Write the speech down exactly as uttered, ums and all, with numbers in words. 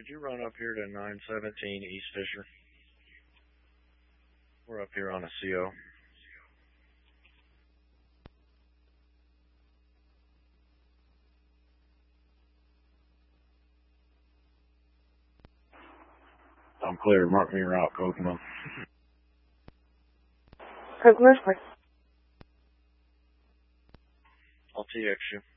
could you run up here to nine seventeen East Fisher? We're up here on a C O. I'm clear. Mark me route, Kokomo. Kokomo. I'll T X you.